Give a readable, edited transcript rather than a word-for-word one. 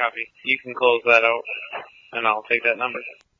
Copy. You can close that out, and I'll take that number.